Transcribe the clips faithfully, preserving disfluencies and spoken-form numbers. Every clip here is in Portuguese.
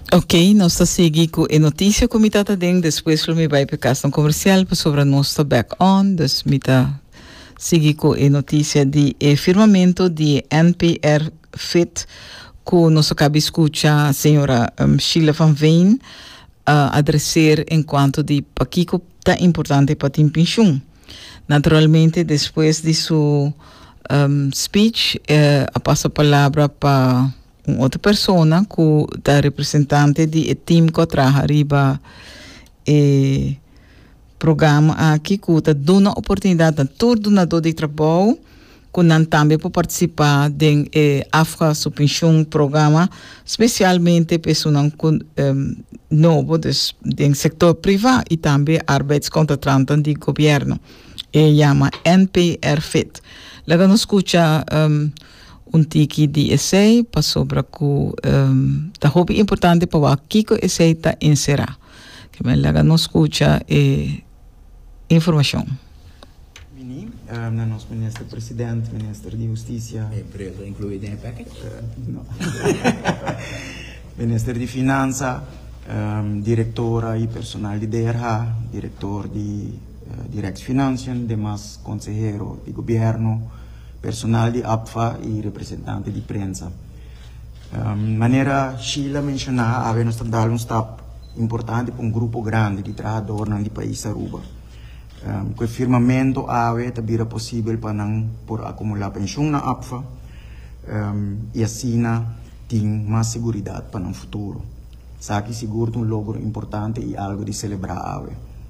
Ok, nós estamos seguindo com a notícia que me está dando, depois eu me vai para a questão comercial sobre o nosso back on, dus me está seguindo com a notícia de eh, firmamento de N P R Fit, que nós acabamos de escutar a senhora um, Sheila Van Veen uh, adressar enquanto de para que é importante para a pension. Naturalmente, depois de sua um, speech, eh, a passo a palavra para uma outra pessoa que é representante do time que trabalha arriba e programa aqui que está dando oportunidade a todo donador de trabalho que não também pode participar do eh, Afra Subvention programa, especialmente pessoas que um, novo do setor privado e também arbeidscontratantes do governo. E chama N P R Fit. Lá nos escuta um, um tiki de essay para sobre que um, tá hobby importante para o que o essay está inserar. Que me lá nos escuta e informação. Mini, um, na nosso ministro presidente, ministro de Justiça, empresa incluída em package? Uh, não. Ministro de Finanças, um, diretora e personal de D R H, diretor de uh, Direct Financian, demais consejero de governo, personal de A P F A e representante de prensa. Um, maneira Sheila mencionar, havemos dado um step importante para um grupo grande de trabalhadores do país Aruba. Um, com o firmamento ave também possível para não por acumular pensão na A P F A um, e assim tem mais segurança para o futuro. Sabe que seguro um logro importante e algo de celebrar ave.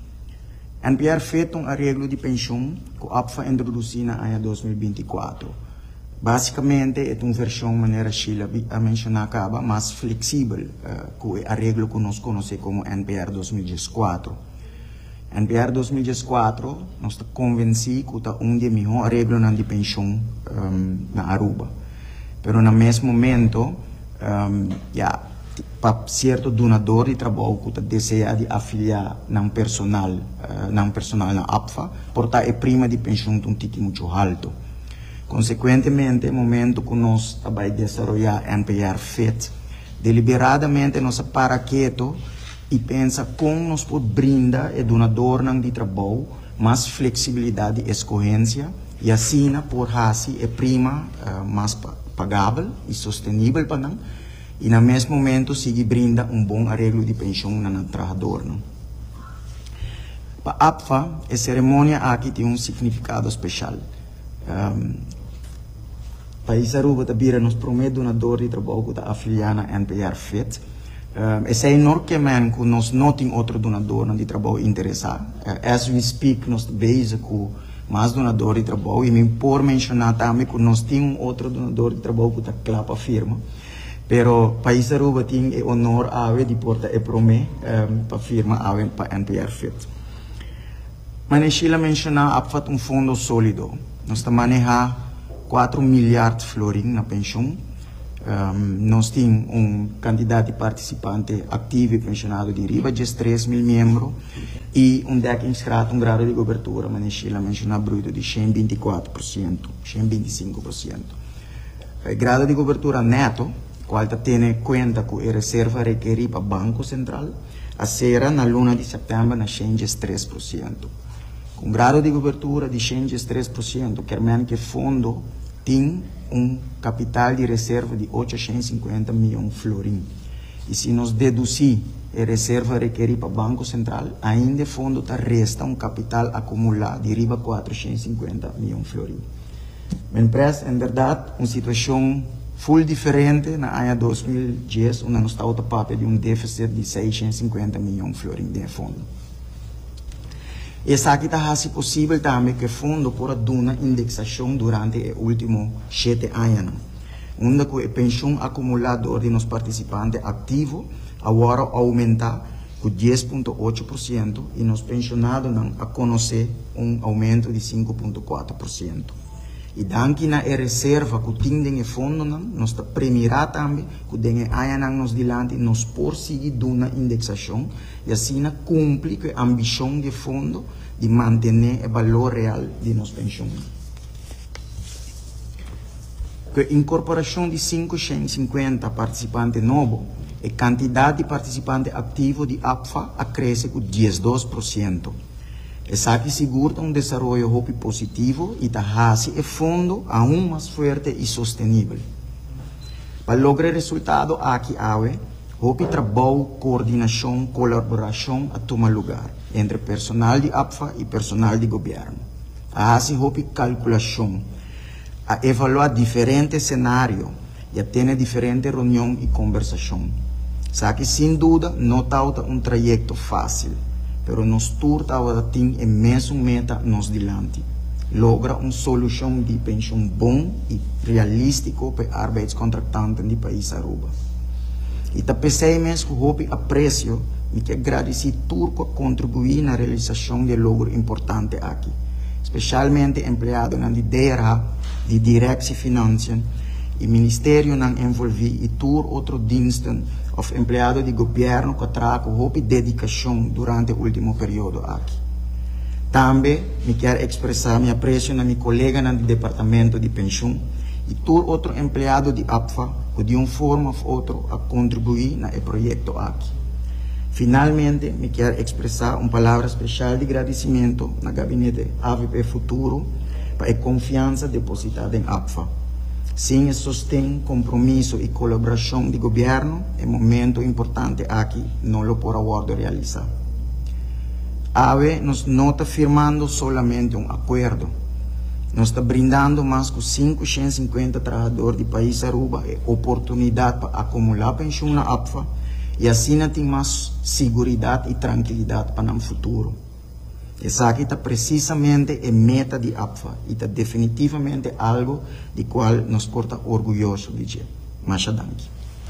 N P R fez um arreglo de pensão que a A P F A introduziu no ano dois mil e vinte e quatro. Basicamente, é uma versão maneira Sheila a mencionar acaba mais flexível uh, que o arreglo que nós conhecemos como N P R dois mil e quatro. N P R dois mil e quatro, nós estamos convencidos que é um dos melhores arreglos de pensão um, na Aruba. Mas no mesmo momento, um, yeah, para certo donador de trabalho que deseja de afiliar não personal, uh, não personal na A P F A, portanto é prima de pensão um tipo muito alto. Consequentemente, no momento que nós estamos desenvolvendo N P R Fit, deliberadamente nós para quieto e pensa como nós podemos brindar ao donador de trabalho mais flexibilidade e escolhência e assim por assim é prima uh, mais pagável e sustentável para nós e no mesmo momento se brinda um bom arreglo de pensão no trabalhador. Para a A P F A, a cerimônia aqui tem um significado especial. Um, País Aruba também nos promete donador de trabalho que está afiliado na N P R Fit. Um, esse é enormemente que nós não temos outro donador de trabalho interessado. Uh, as we speak, nós vejo que mais donador de trabalho e me por mencionar também que nós temos outro donador de trabalho que está claro para a firma. Pero País Aruba tem o honor ave de porta e promete um, para a firma ave para N P R Fit. Mas Sheila mencionar a um fundo sólido. Nós estamos manejando quatro milhares de florins na pensão. Um, nós temos um candidato participante ativo e pensionado de riba de três mil membros e um deck inscrito um grado de cobertura, mas Sheila mencionar bruto de cento e vinte e quatro por cento, cento e vinte e cinco por cento. O grado de cobertura neto, qual tem conta com a reserva requerida para o Banco Central, a será na luna de setembro na cento e três por cento. Com grado de cobertura de cento e três por cento, quer dizer que o fundo tem um capital de reserva de oitocentos e cinquenta milhões de florins. E se nós deduzir a reserva requerida para o Banco Central, ainda o fundo tá resta um capital acumulado de riba quatrocentos e cinquenta milhões de florins. Mas parece, em verdade, uma situação full diferente na ano dois mil e dez, onde nós estamos a parte de um déficit de seiscentos e cinquenta milhões de florins de fundo. Essa aqui está se possível também que o fundo possa dar uma indexação durante os últimos sete anos, onde a pensão acumuladora de nos participantes ativos agora aumenta com dez vírgula oito por cento e nos pensionados não a conhecer um aumento de cinco vírgula quatro por cento. E daqui na reserva que tem o fundo, nós está premiar também que tem anos nos dilante nos por seguir uma indexação e assim cumpre com a ambição do fundo de manter o valor real de nos pensões. Com a incorporação de quinhentos e cinquenta participantes novos, a quantidade de participantes ativos de A P F A a cresce com dezesseis por cento. Essa que segura um desenvolvimento positivo e traz o fundo ainda mais forte e sustentável. Para lograr resultado aqui, o trabalho, coordenação, colaboração a tomar lugar entre personal de A P F A e personal de governo. A fazer calculação, a evaluar diferentes cenários e a ter diferentes reuniões e conversações. Sabe que, sem dúvida, não está um trajeto fácil, mas nós todos temos a mesma meta nos dilante. Logra uma solução de pensão bom e realístico para arbeidscontractantes do país Aruba. E também mesmo que eu aprecio e que agradeço turco a contribuir na realização de logro importante aqui, especialmente empregados na D R A, de Direção Financeira e Ministério não envolvi e tur outro diensten of empregados de governo que trago hope dedicação durante o último período aqui. Também me quero expressar minha apreço na minha colega no departamento de pensão e tur outro empregado de A P F A que de uma forma ou outra a contribuir no projeto aqui. Finalmente, me quero expressar uma palavra especial de agradecimento no gabinete A V P Futuro para a confiança depositada em A P F A. Sem o sustento, compromisso e colaboração do governo, é um momento importante aqui, não lo por aguardo realizar. A V nos não está firmando solamente um acordo, nos está brindando mais de quinhentos e cinquenta trabalhadores do país Aruba a oportunidade para acumular pensão na A P F A e assim tem mais segurança e tranquilidade para o futuro. Essa aqui está precisamente a meta de A P F A e está definitivamente algo de qual nos porta orgulhoso de dizer. Masha danki.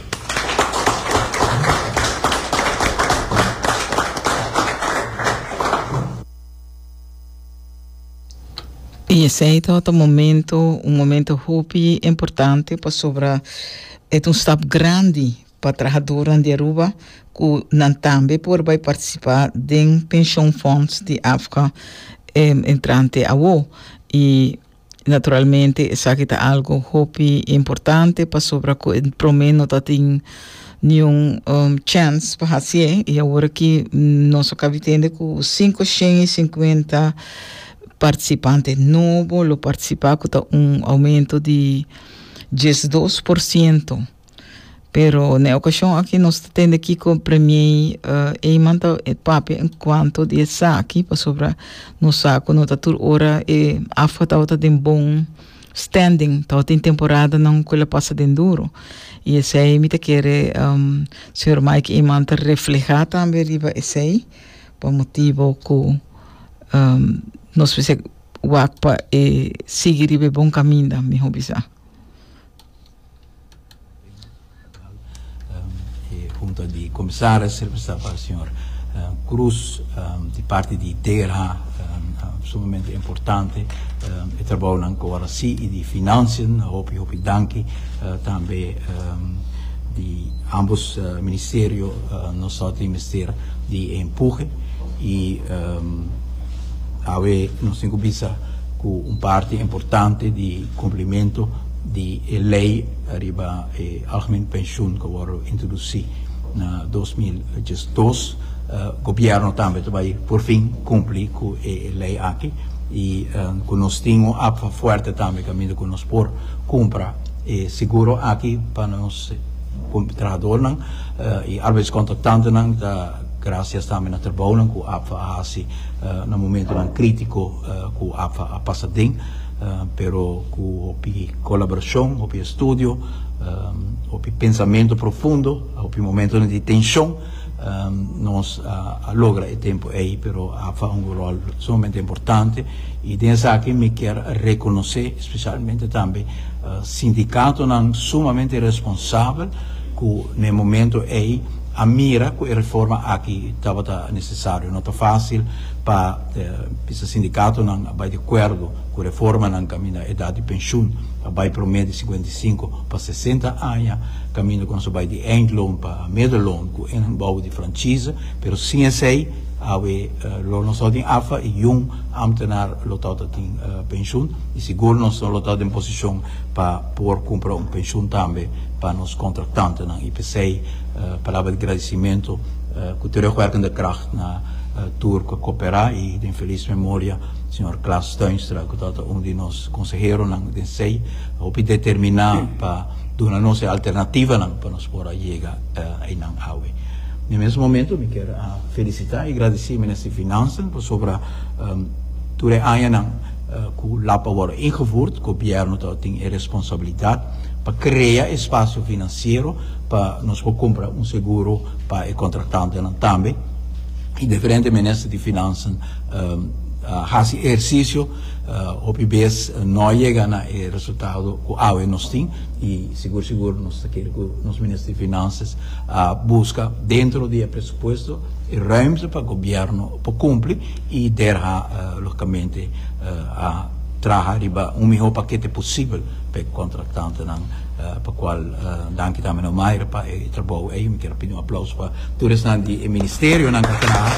E esse é todo momento, um momento hopi importante para sobre é um step grande para trabalhadores de Aruba que não também por vai participar de pension funds de África eh, entrante a O e naturalmente essa aqui é algo hopi importante para sobre que prometo não tem nenhum um, chance para fazer e agora que nós acabamos tendo com quinhentos e cinquenta participantes novos, lo participar com um aumento de dezesseis por cento. Pero na ocasião aqui nós temos aqui com o premier uh, e manda o papel enquanto de saque para sobre no saco no tatur hora e a foto tá tem bom standing, tá tem temporada não que ela passa de duro e esse aí me te quer um, senhor Mike e manda reflejar também riba esse aí por motivo que um, nós fizemos o para e seguir o bom caminho da minha obisa. Junto de comissários, representado para o senhor uh, Cruz, um, de parte de D R A, um, sumamente importante, um, e trabalho na Coaraci e de Finanças, hopi hopi danke, uh, também um, de ambos uh, ministérios, uh, nós só temos ter de empurre e um, ave nos incubisa com um parte importante de cumprimento de lei arriba e algemene pensioen que foram introduzidos na dois mil e dois. O governo também vai por fim cumprir com a lei aqui e com nós temos a forte também caminho com nós por compra e seguro aqui para nós trabalhadores e arbeidscontractantes da graças também ao trabalho com a P F A assim no momento crítico com a P F A passadinho. Uh, pero com a colaboração, o estudo, o pensamento profundo, o momento de tensão, um, nós uh, logra o tempo aí, pero a fa um rol sumamente importante e dessa aqui me quero reconhecer, especialmente também uh, sindicato não sumamente responsável que no momento aí a mira com a reforma aqui estava necessário, não está fácil para o sindicato não vai de acordo com a reforma não caminha a idade de pensão, vai para o meio de cinquenta e cinco para sessenta anos, caminho com vai de endloon para medelloon com embouw de franchise, pero sim sei awe lo não só tem afa e um ambtenaar lotado tem pensão e seguro não só lotado em posição para por comprar um pensão também para os contratantes na I P C, uh, palavra de agradecimento uh, com terugwerkende kracht na uh, Turco Cooperar e de feliz memória senhor Klaas Steinstra, que é um de nós conselheiros na D C I, para determinar para dar a nossa alternativa para nós poder chegar aí na A U E. No mesmo momento, me quero uh, felicitar e agradecer ao Ministério de Finanças por sobre um, toda a área que o L A P wordt ingevoerd, que o governo tem a responsabilidade para criar espaço financeiro para nós comprar um seguro para o contratante também. E diferente Ministério de Finanças um, faz uh, exercício, uh, op vez não chega no resultado que a A U E nós tem e seguro seguro nós queremos que os Ministérios de Finanças uh, busca dentro do presupuesto e ruimte para o governo para cumprir e deixar uh, logicamente uh, a trabalhar um melhor paquete possível para o contratante uh, para o qual uh, danke também ao Maier para o trabalho aí, me quero pedir um aplauso para todos os ministérios na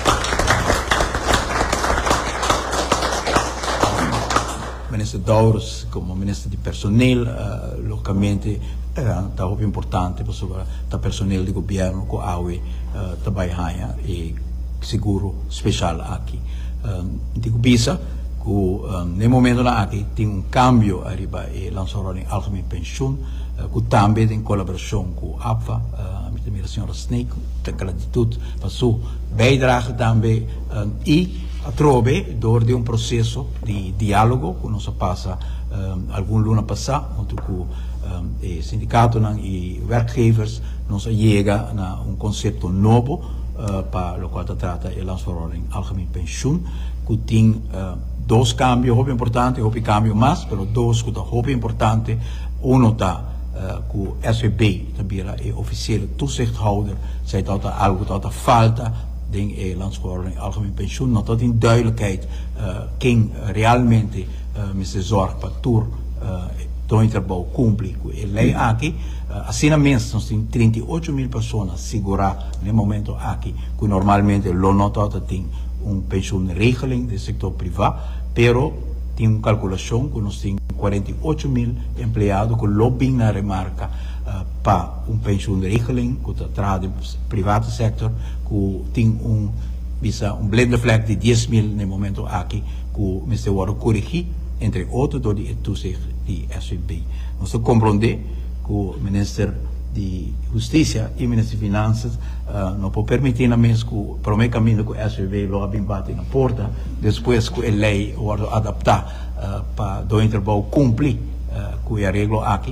Ministro Douros, como Ministro de Personal, uh, localmente, está uh, importante para o personal do governo que a U E uh, trabalha e seguro especial aqui. Um, digo bisa que um, no momento lá aqui tem um cambio arriba e lançaram em algemene pensioen, uh, que também em colaboração com a A F A, uh, met a senhora Snake, tem gratitude para sua bijdrage também um, e trove door de um processo de diálogo que nós passa um, algum luna passar junto com um, o sindicato e werkgevers nós chega a um conceito novo uh, para o qual trata o lançamento em algemene pensioen que tem uh, dois cambios muito importantes, muito cambio mais, mas dois que são muito importantes. Um está uh, que o S V B também é oficial toezichthouder, zij dat er algo dat er falta ding e landsverordening algemeen pensioen, dat dat in duidelijkheid uh, quem realmente uh, me se zorg para tur uh, do interbouw cumpre e lei aqui uh, assim a menos nós temos trinta e oito mil pessoas segurar no momento aqui que normalmente lo notado tem um pensioenregeling do setor privado, pero tem uma calculação que nós temos quarenta e oito mil empregados que lobbying na remarca uh, para um pensioenregeling que está no privado sector que tem um bisa um blinde vlek de dez mil no momento aqui que o Mister Waro corrigir entre outros do de toezicht de S V B. Nós compreender que o Ministério de Justiça e o Ministério de Finanças uh, não pode permitir na mesma que o primeiro caminho que o S V B logo bate na porta, depois que a lei vai adaptar uh, para do interbouw cumprir uh, com a regra aqui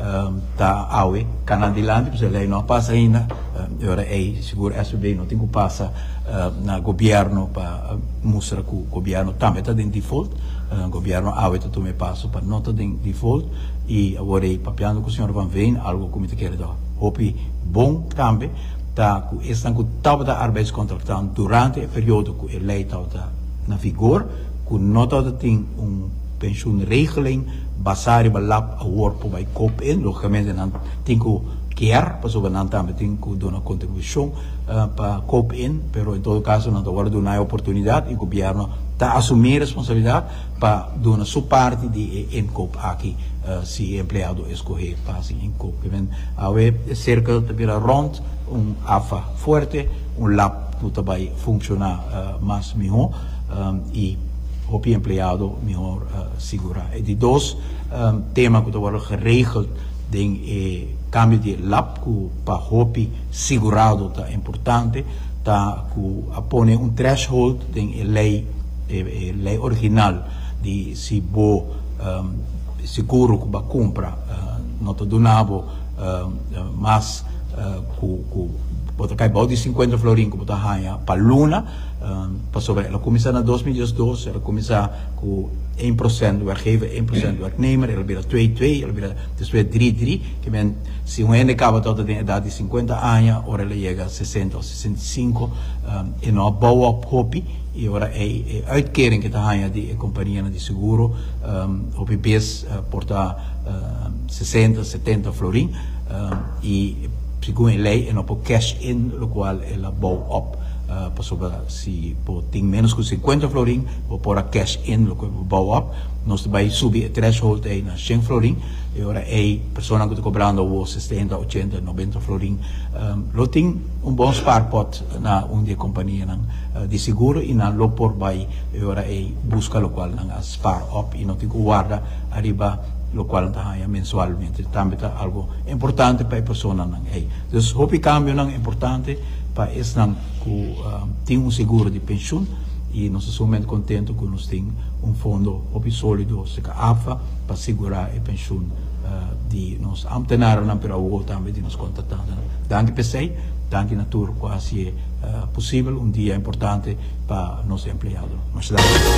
da A U E, canadilante, porque a lei não passa ainda, agora é seguro S V B não tem que passar no governo para mostrar que o governo também está em default, o governo A U E também passa para não estar em default e agora é papiando com o senhor Van Veen, algo que me quer dar, hope bom também, tá que estão com toda a arbeidscontractante durante o período que a lei está na vigor, que não tem um pensioenregeling basari balap award po by C O P in logicamente nan tinko quer para sobre nan também tinko dar uma contribuição uh, para C O P in pero em todo caso não agora dar uma oportunidade e o governo está a assumir responsabilidade para dar uma sua parte de em C O P aqui uh, se empregado escolher para assim em C O P que a U E cerca de rond um A F A forte um L A P que também funciona uh, mais melhor um, e o empregado melhor uh, segurar. E de dois um, temas que estão geregeld em eh, cambio de L A P que para o segurado está importante, tá que apone um threshold em lei eh, lei original de se bo um, seguro que vai comprar uh, não está donado uh, mas que bota cai de cinquenta florin que bota ganha para luna um, para sobre ela começar na dois mil e doze ela começar com um por cento do werkgever um por cento do werknemer ela vira dois dois ela vira depois três três que men se um ene acaba toda a idade de cinquenta anos ora ela chega a sessenta ou sessenta e cinco um, e não boa hobby e ora é a uitkering que está ganha de companhia de seguro um, hobby base uh, porta uh, sessenta setenta florin um, e segundo a lei, não pode cash in, o qual ela boa up. uh, para se tem menos que cinquenta florim, ou pôr a cash in, o que bouw up, nós vai subir o threshold aí na cem florim, e agora é pessoa que está cobrando o sessenta, oitenta, noventa florim. Um, lo tem um bom sparepot na uma companhia uh, de seguro e na lo por vai, e agora é busca lo qual na spar up e não tem que guarda arriba lo qual está mensualmente. Também é algo importante para a pessoa. Então, o cambio é importante para esse que uh, tem um seguro de pensão e nós estamos muito contentes que nós temos um fundo sólido, a AFA, para segurar a pensão uh, de nós amtenaram para o também de nos contatar. Danke per sei, danke natura quase uh, possível, um dia importante para nossos empregados.